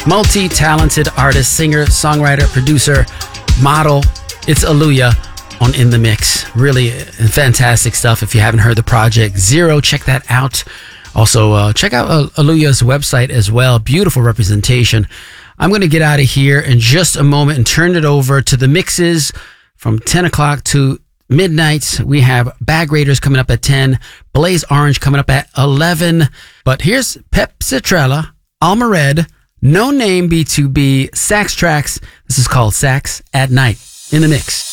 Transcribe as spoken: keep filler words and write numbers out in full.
Multi-talented artist, singer, songwriter, producer, model. It's Aaliyah on In The Mix. Really fantastic stuff. If you haven't heard the project Zero, check that out. Also, uh, check out uh, Aaliyah's website as well. Beautiful representation. I'm going to get out of here in just a moment and turn it over to the mixes from ten o'clock to midnight. We have Bag Raiders coming up at ten, Blaze Orange coming up at eleven. But here's Pep Citrella, Alma Red, No Name B two B, Sax Tracks. This is called Sax at Night. In the Mix.